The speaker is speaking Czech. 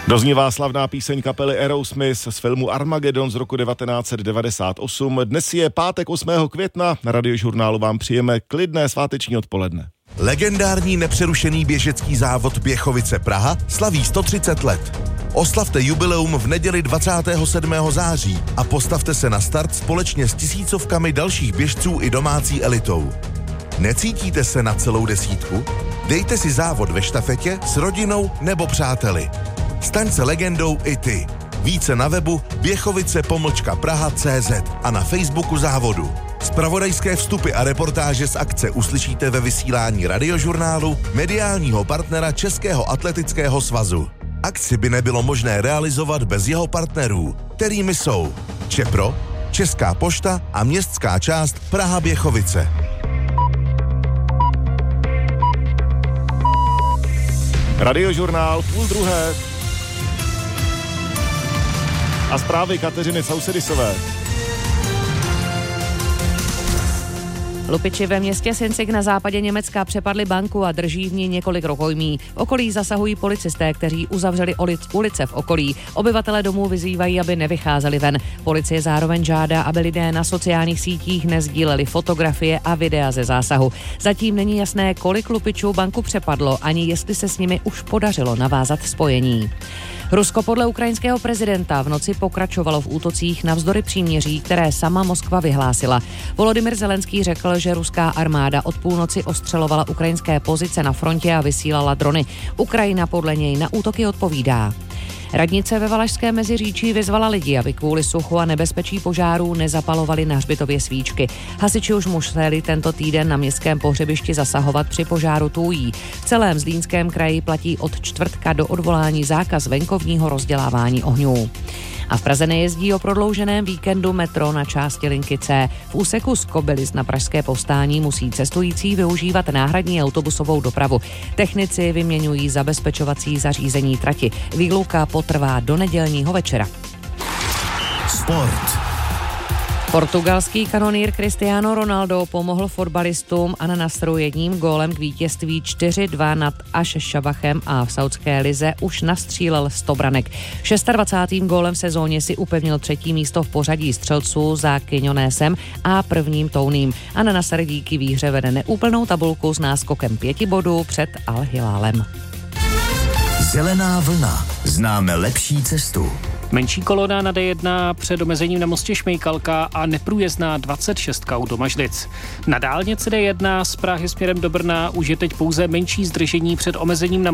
Doznívá slavná píseň kapely Aerosmith z filmu Armageddon z roku 1998. Dnes je pátek 8. května, na Radiožurnálu vám přijeme klidné sváteční odpoledne. Legendární nepřerušený běžecký závod Běchovice Praha slaví 130 let. Oslavte jubileum v neděli 27. září a postavte se na start společně s tisícovkami dalších běžců i domácí elitou. Necítíte se na celou desítku? Dejte si závod ve štafetě s rodinou nebo přáteli. Staň se legendou i ty. Více na webu běchovice-praha.cz a na Facebooku závodu. Zpravodajské vstupy a reportáže z akce uslyšíte ve vysílání Radiožurnálu, mediálního partnera Českého atletického svazu. Akci by nebylo možné realizovat bez jeho partnerů, kterými jsou ČEPRO, Česká pošta a městská část Praha Běchovice. Radiožurnál 12:30. A zprávy Kateřiny Sausedisové. Lupiči ve městě Sinzig na západě Německa přepadli banku a drží v ní několik rukojmí. V okolí zasahují policisté, kteří uzavřeli ulice v okolí. Obyvatelé domů vyzývají, aby nevycházeli ven. Policie zároveň žádá, aby lidé na sociálních sítích nesdíleli fotografie a videa ze zásahu. Zatím není jasné, kolik lupičů banku přepadlo, ani jestli se s nimi už podařilo navázat spojení. Rusko podle ukrajinského prezidenta v noci pokračovalo v útocích navzdory příměří, které sama Moskva vyhlásila. Volodymyr Zelenský řekl, že ruská armáda od půlnoci ostřelovala ukrajinské pozice na frontě a vysílala drony. Ukrajina podle něj na útoky odpovídá. Radnice ve Valašském Meziříčí vyzvala lidi, aby kvůli suchu a nebezpečí požárů nezapalovali na hřbitově svíčky. Hasiči už museli tento týden na městském pohřebišti zasahovat při požáru Tůjí. V celém Zlínském kraji platí od čtvrtka do odvolání zákaz venkovního rozdělávání ohňů. A v Praze nejezdí o prodlouženém víkendu metro na části linky C. V úseku z Kobylis na Pražské Povstání musí cestující využívat náhradní autobusovou dopravu. Technici vyměňují zabezpečovací zařízení trati. Výluka potrvá do nedělního večera. Sport. Portugalský kanonýr Cristiano Ronaldo pomohl fotbalistům Al-Nassru jedním gólem k vítězství 4-2 nad Aš-Šabachem a v saudské lize už nastřílel 100 branek. 26. gólem v sezóně si upevnil 3. místo v pořadí střelců za Quiñonesem a prvním Touným. Al-Nassr díky výhře vede neúplnou tabulku s náskokem 5 bodů před Al-Hilálem. Zelená vlna. Známe lepší cestu. Menší kolona na D1 před omezením na mostě Šmejkalka a neprůjezdná 26 u Domažlic. Na dálnici D1 z Prahy směrem do Brna už je teď pouze menší zdržení před omezením na